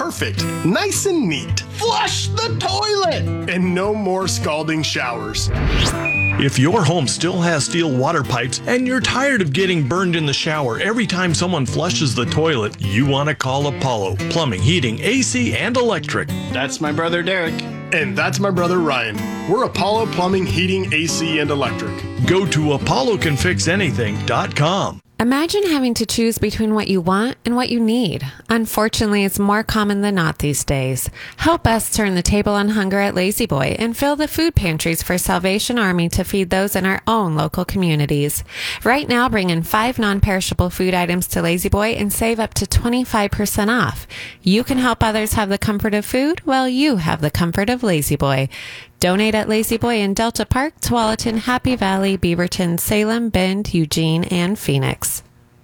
perfect, nice and neat. Flush the toilet! And no more scalding showers. If your home still has steel water pipes and you're tired of getting burned in the shower every time someone flushes the toilet, you want to call Apollo Plumbing, Heating, AC, and Electric. That's my brother Derek. And that's my brother Ryan. We're Apollo Plumbing, Heating, AC, and Electric. Go to apollocanfixanything.com. Imagine having to choose between what you want and what you need. Unfortunately, it's more common than not these days. Help us turn the table on hunger at Lazy Boy and fill the food pantries for Salvation Army to feed those in our own local communities. Right now, bring in 5 non-perishable food items to Lazy Boy and save up to 25% off. You can help others have the comfort of food while you have the comfort of Lazy Boy. Donate at Lazy Boy in Delta Park, Tualatin, Happy Valley, Beaverton, Salem, Bend, Eugene, and Phoenix.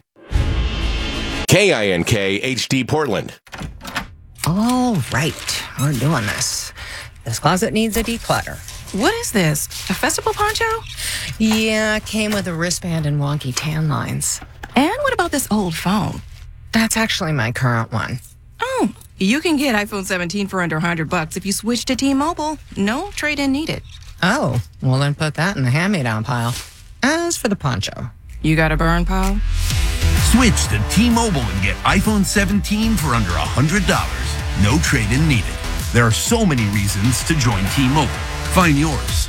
KINK HD Portland. All right, we're doing this. This closet needs a declutter. What is this? A festival poncho? Yeah, it came with a wristband and wonky tan lines. And what about this old phone? That's actually my current one. Oh, you can get iPhone 17 for under $100 if you switch to T-Mobile. No trade-in needed. Oh, well then put that in the hand-me-down pile. As for the poncho. You got a burn, pal? Switch to T-Mobile and get iPhone 17 for under $100. No trade-in needed. There are so many reasons to join T-Mobile. Find yours.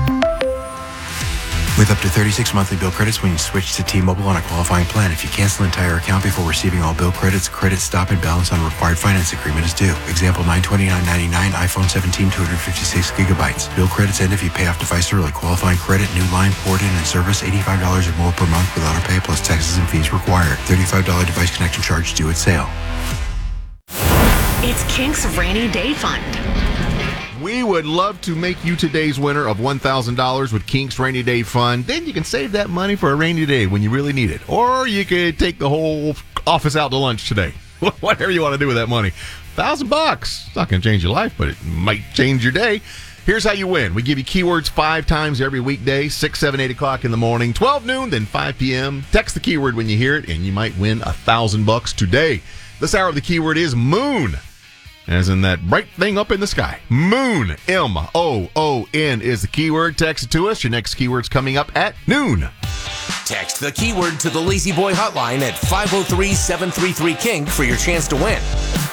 With up to 36 monthly bill credits when you switch to T-Mobile on a qualifying plan. If you cancel an entire account before receiving all bill credits, credit stop and balance on required finance agreement is due. Example, $929.99, iPhone 17, 256 gigabytes. Bill credits end if you pay off device early. Qualifying credit, new line, port in, and service, $85 or more per month with auto pay plus taxes and fees required. $35 device connection charge due at sale. It's Kink's Rainy Day Fund. We would love to make you today's winner of $1,000 with Kink's Rainy Day Fund. Then you can save that money for a rainy day when you really need it. Or you could take the whole office out to lunch today. Whatever you want to do with that money. $1,000. It's not going to change your life, but it might change your day. Here's how you win. We give you keywords 5 times every weekday, 6, 7, 8 o'clock in the morning, 12 noon, then 5 p.m. Text the keyword when you hear it, and you might win $1,000 today. This hour, the keyword is moon. As in that bright thing up in the sky. Moon. M-O-O-N is the keyword. Text it to us. Your next keyword's coming up at noon. Text the keyword to the Lazy Boy hotline at 503-733-KINK for your chance to win.